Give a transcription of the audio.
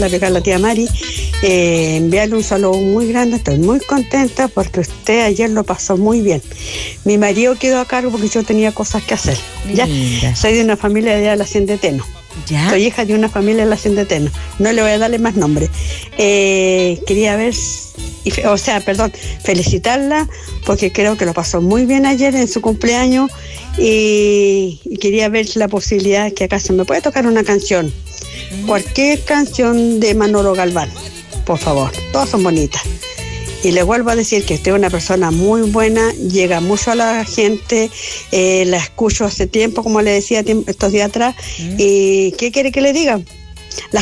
la beca la tía Mari, enviarle un saludo muy grande. Estoy muy contenta porque usted ayer lo pasó muy bien. Mi marido quedó a cargo porque yo tenía cosas que hacer. ¿Ya? Soy de una familia de la Hacienda de Teno. ¿Ya? Soy hija de una familia de la Hacienda de Teno. No le voy a darle más nombre. Quería ver, felicitarla porque creo que lo pasó muy bien ayer en su cumpleaños y quería ver la posibilidad que acá se me puede tocar una canción. Cualquier canción de Manolo Galván, por favor. Todas son bonitas. Y le vuelvo a decir que usted es una persona muy buena, llega mucho a la gente, la escucho hace tiempo, como le decía estos días atrás. ¿Y qué quiere que le diga?